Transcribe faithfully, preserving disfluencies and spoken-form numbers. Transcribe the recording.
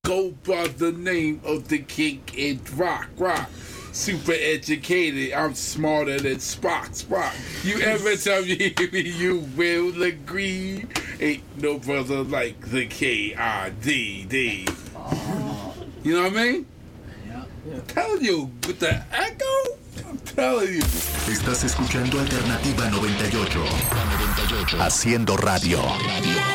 go by the name of the king in rock, rock. Super educated, I'm smarter than Spock, Spock. You ever tell me you will agree? Ain't no brother like the K I D D. You know what I mean? Yeah. I'm telling you, with the echo, I'm telling you. Estás escuchando Alternativa noventa y ocho. Haciendo radio.